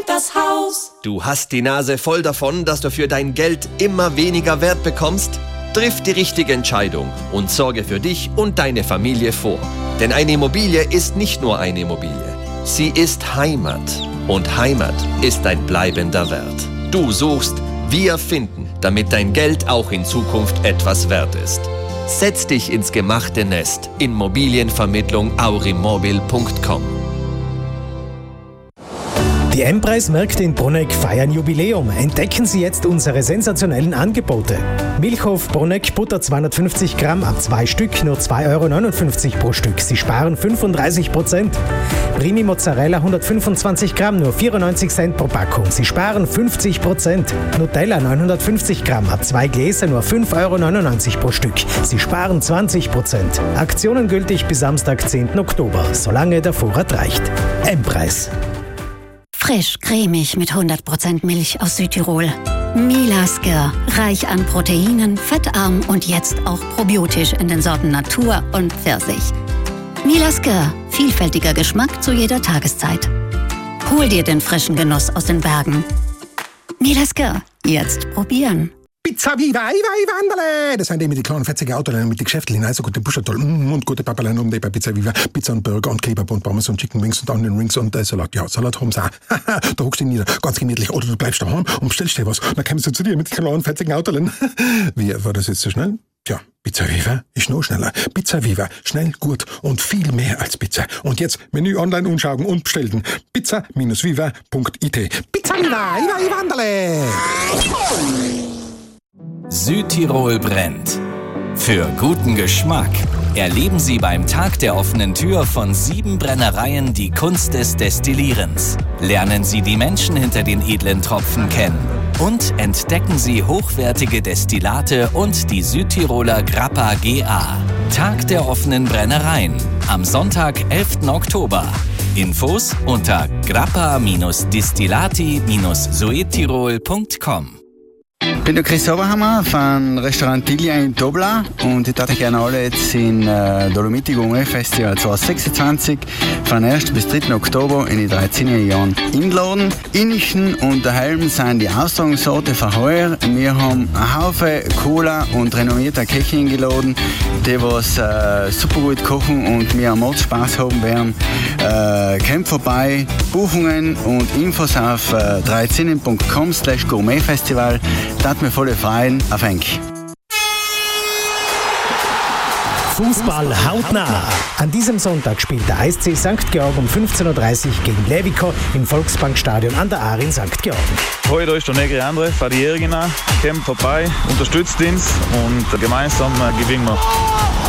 das Haus. Du hast die Nase voll davon, dass du für dein Geld immer weniger Wert bekommst? Triff die richtige Entscheidung und sorge für dich und deine Familie vor. Denn eine Immobilie ist nicht nur eine Immobilie. Sie ist Heimat. Und Heimat ist ein bleibender Wert. Du suchst, wir finden, damit dein Geld auch in Zukunft etwas wert ist. Setz dich ins gemachte Nest. Immobilienvermittlung aurimobil.com. Die M-Preis-Märkte in Bruneck feiern Jubiläum. Entdecken Sie jetzt unsere sensationellen Angebote. Milchhof Bruneck Butter 250 Gramm ab 2 Stück, nur 2,59 € pro Stück. Sie sparen 35%. Primi Mozzarella 125 Gramm, nur 94 Cent pro Packung. Sie sparen 50%. Nutella 950 Gramm ab 2 Gläser, nur 5,99 € pro Stück. Sie sparen 20%. Aktionen gültig bis Samstag, 10. Oktober, solange der Vorrat reicht. M-Preis. Frisch, cremig mit 100% Milch aus Südtirol. Milasker, reich an Proteinen, fettarm und jetzt auch probiotisch in den Sorten Natur und Pfirsich. Milasker, vielfältiger Geschmack zu jeder Tageszeit. Hol dir den frischen Genuss aus den Bergen. Milasker, jetzt probieren. Pizza Viva, Wanderle! Das sind die mit den kleinen fetzigen Autolein mit den Geschäftlichen, also gute Buschatoll und gute Papalein um die bei Pizza Viva. Pizza und Burger und Kebab und Pommes und Chicken Wings und Onion Rings und Salat. Ja, Salat haben sie auch. Da hockst du nieder, ganz gemütlich. Oder du bleibst daheim und bestellst dir was. Dann kommst du zu dir mit den kleinen fetzigen Autolein. Wie, war das jetzt so schnell? Tja, Pizza Viva ist noch schneller. Pizza Viva, schnell, gut und viel mehr als Pizza. Und jetzt Menü online anschauen und bestellen. pizza-viva.it. Pizza Viva, Wanderle! Südtirol brennt. Für guten Geschmack erleben Sie beim Tag der offenen Tür von 7 Brennereien die Kunst des Destillierens. Lernen Sie die Menschen hinter den edlen Tropfen kennen. Und entdecken Sie hochwertige Destillate und die Südtiroler Grappa GA. Tag der offenen Brennereien. Am Sonntag, 11. Oktober. Infos unter grappa-distillati-südtirol.com. Ich bin der Chris Oberhammer von Restaurant Tilia in Dobla und ich darf gerne alle jetzt in Dolomiti Gourmet Festival 2026 von 1. bis 3. Oktober in die 13 Jahren einladen. Innichen und daheim sind die Austragungsorte für heuer. Wir haben einen Haufen Cola und renommierter Köche eingeladen, die was super gut kochen und wir am Ort Spaß haben werden. Kommt vorbei, Buchungen und Infos auf 13.com/Gourmetfestival. Das hat mir voll freuen. Auf Henk. Fußball hautnah. An diesem Sonntag spielt der ASC St. Georg um 15.30 Uhr gegen Levico im Volksbankstadion an der Ahr in St. Georgen. Heute ist der Negri Andre, für die Jährigen. Kommt vorbei, unterstützt uns und gemeinsam gewinnen wir.